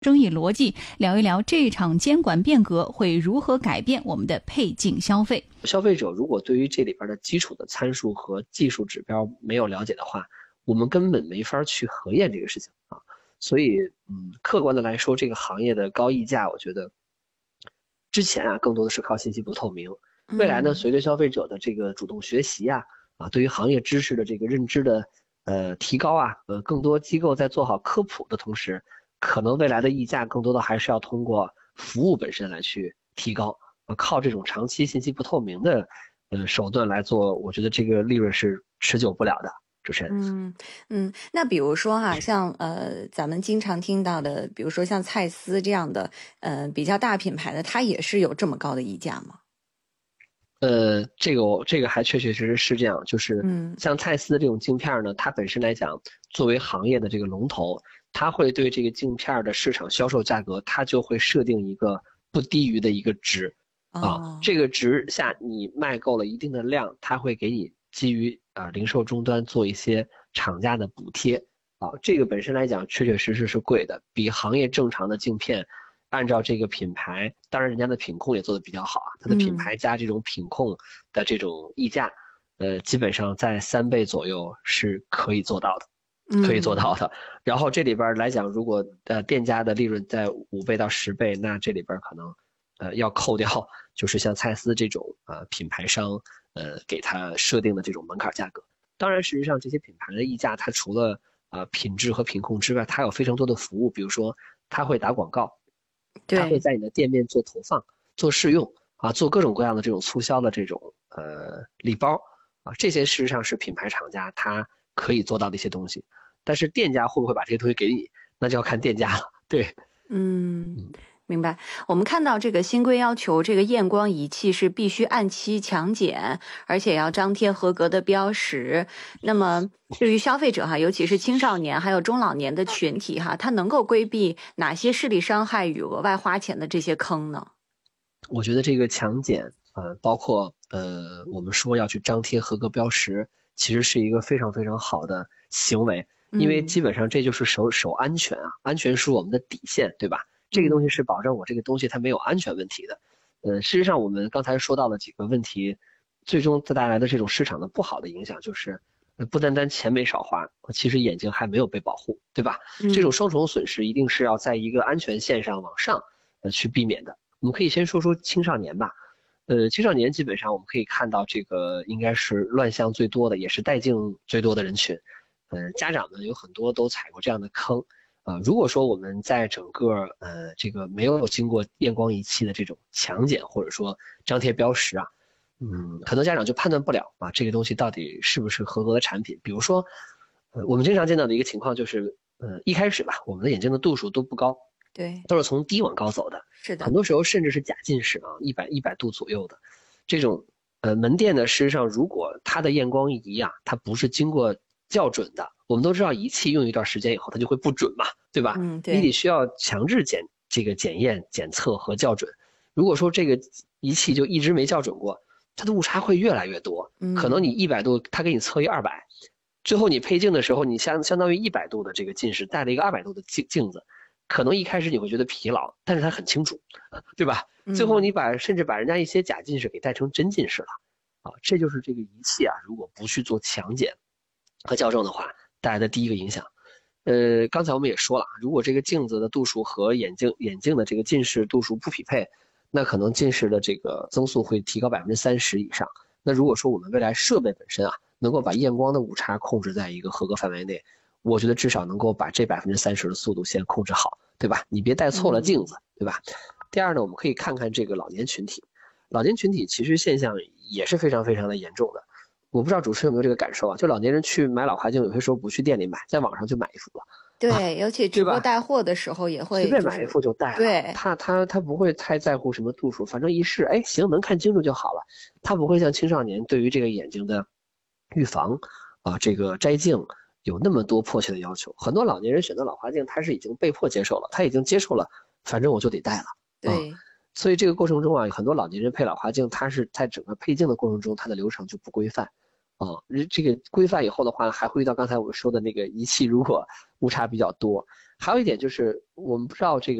争议逻辑，聊一聊这场监管变革会如何改变我们的配镜消费。 消费者如果对于这里边的基础的参数和技术指标没有了解的话，我们根本没法去核验这个事情啊。所以客观的来说，这个行业的高溢价，我觉得之前更多的是靠信息不透明。未来呢，随着消费者的这个主动学习对于行业知识的这个认知的提高更多机构在做好科普的同时，可能未来的溢价更多的还是要通过服务本身来去提高，靠这种长期信息不透明的手段来做，我觉得这个利润是持久不了的。主持人， 那比如说像咱们经常听到的，比如说像蔡司这样的比较大品牌的，它也是有这么高的溢价吗？ 这个还确确实实是这样，就是像蔡司这种镜片呢，它本身来讲，作为行业的这个龙头，它会对这个镜片的市场销售价格，它就会设定一个不低于的一个值这个值下你卖够了一定的量，它会给你基于零售终端做一些厂家的补贴这个本身来讲确确实实是贵的，比行业正常的镜片按照这个品牌，当然人家的品控也做得比较好它的品牌加这种品控的这种溢价基本上在3倍左右是可以做到的。然后这里边来讲，如果店家的利润在5倍到10倍，那这里边可能要扣掉就是像蔡司这种品牌商给他设定的这种门槛价格。当然事实上这些品牌的溢价，它除了品质和品控之外，它有非常多的服务，比如说它会打广告，它会在你的店面做投放、做试用做各种各样的这种促销的这种礼包这些事实上是品牌厂家它可以做到的一些东西。但是店家会不会把这些东西给你，那就要看店家了。对， 明白。我们看到这个新规要求，这个验光仪器是必须按期强检，而且要张贴合格的标识。那么对于消费者尤其是青少年还有中老年的群体它能够规避哪些视力伤害与额外花钱的这些坑呢？ 我觉得这个强检包括我们说要去张贴合格标识，其实是一个非常非常好的行为，因为基本上这就是守安全安全是我们的底线，对吧？这个东西是保证我这个东西它没有安全问题的。事实上我们刚才说到了几个问题，最终带来的这种市场的不好的影响就是不单单钱没少花，其实眼睛还没有被保护，对吧？这种双重损失一定是要在一个安全线上往上去避免的。我们可以先说说青少年吧。青少年基本上我们可以看到这个应该是乱象最多的，也是带镜最多的人群。家长们有很多都踩过这样的坑。如果说我们在整个这个没有经过验光仪器的这种强检或者说张贴标识很多家长就判断不了这个东西到底是不是合格的产品。比如说我们经常见到的一个情况就是一开始吧，我们的眼睛的度数都不高， 对， 都是从低往高走的。 是的， 很多时候甚至是假近视100度左右的这种门店呢，事实上如果它的验光仪它不是经过校准的，我们都知道仪器用一段时间以后它就会不准嘛，对吧？ 对， 你得需要强制检验、检测和校准。如果说这个仪器就一直没校准过，它的误差会越来越多。可能你100度，它给你测一200，最后你配镜的时候，你相当于100度的这个近视戴了一个200度的镜子，可能一开始你会觉得疲劳，但是它很清楚，对吧？最后你甚至把人家一些假近视给戴成真近视了这就是这个仪器如果不去做强检和校正的话带来的第一个影响。刚才我们也说了，如果这个镜子的度数和眼镜的这个近视度数不匹配，那可能近视的这个增速会提高30%以上。那如果说我们未来设备本身能够把验光的误差控制在一个合格范围内，我觉得至少能够把这30%的速度先控制好，对吧？你别戴错了镜子，对吧？第二呢，我们可以看看这个老年群体。老年群体其实现象也是非常非常的严重的。我不知道主持人有没有这个感受就老年人去买老花镜，有些时候不去店里买，在网上就买一副了。 对，尤其直播带货的时候也会、 随便买一副就戴了。 对， 他不会太在乎什么度数，反正一试，行，能看清楚就好了。他不会像青少年对于这个眼睛的预防这个摘镜有那么多迫切的要求。很多老年人选择老花镜，他是已经被迫接受了，他已经接受了，反正我就得戴了。 对。 所以这个过程中很多老年人配老花镜，他是在整个配镜的过程中，他的流程就不规范这个规范以后的话，还会遇到刚才我们说的那个仪器如果误差比较多， 还有一点就是我们不知道这个